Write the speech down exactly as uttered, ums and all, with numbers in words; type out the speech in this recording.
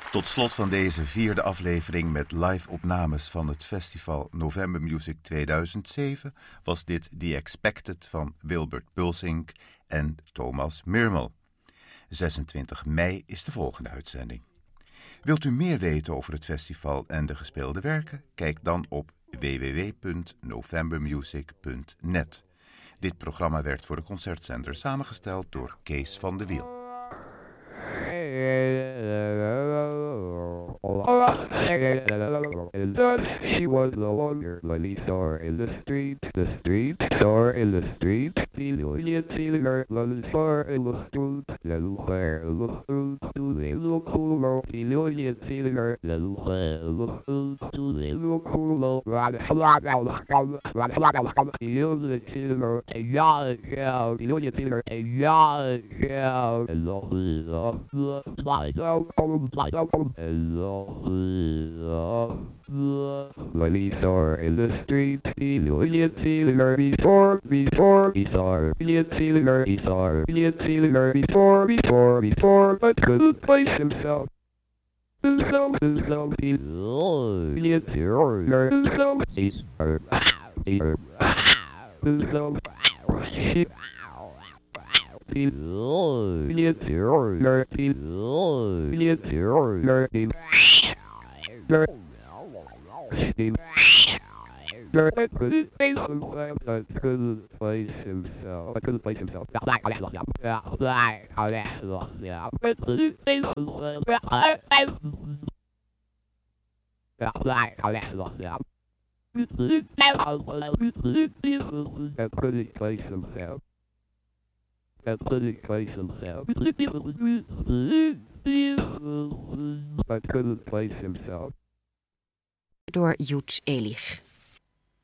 Tot slot van deze vierde aflevering met live-opnames van het festival November Music tweeduizend zeven... was dit The Expected van Wilbert Pulsink en Thomas Mirmel. zesentwintig mei is de volgende uitzending. Wilt u meer weten over het festival en de gespeelde werken? Kijk dan op w w w punt novembermusic punt net. Dit programma werd voor de concertzender samengesteld door Kees van de Wiel. She was the wonder, Lily saw her in the street, the street, saw her in the street. Lily seen her, Lily saw her in the street, Lily saw her in the street. Lily look cool, Lily seen her, Lily saw her in the street, Lily look cool. Lily seen her, Lily seen her, and y'all shout, Lily seen her, and y'all shout. Lily saw her in the street, Lily seen her before, before he saw her. Lily seen her, he saw her. Lily seen her before, before, before, but couldn't place himself. Himself, himself, he Lily seen her, himself, he's her, he's her, himself, she. Lily seen her, he Lily seen her, he I couldn't place himself. I couldn't place himself. I couldn't place himself. I couldn't place himself. I couldn't place himself. I couldn't place himself. Door Joets Elich.